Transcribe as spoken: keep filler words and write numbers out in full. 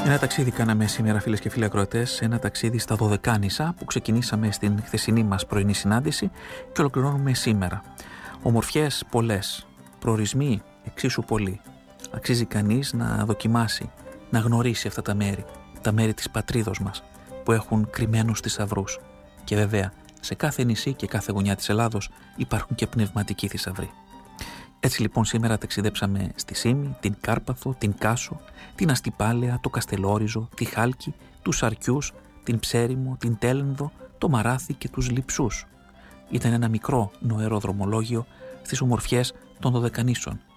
Ένα ταξίδι κάναμε σήμερα, φίλες και φίλοι ακροατές, ένα ταξίδι στα Δωδεκάνησα που ξεκινήσαμε στην χθεσινή μας πρωινή συνάντηση και ολοκληρώνουμε σήμερα. Ομορφιές πολλές, προορισμοί εξίσου πολλοί. Αξίζει κανείς να δοκιμάσει, να γνωρίσει αυτά τα μέρη, τα μέρη της πατρίδος μας που έχουν κρυμμένους θησαυρούς. Και βέβαια, σε κάθε νησί και κάθε γωνιά της Ελλάδος υπάρχουν και πνευματικοί θησαυροί. Έτσι λοιπόν σήμερα ταξιδέψαμε στη Σύμη, την Κάρπαθο, την Κάσο, την Αστυπάλαια, το Καστελόριζο, τη Χάλκη, τους Αρκιούς, την Ψέριμο, την Τέλενδο, το Μαράθι και τους Λειψούς. Ήταν ένα μικρό νοερό δρομολόγιο στις ομορφιές των Δωδεκανήσων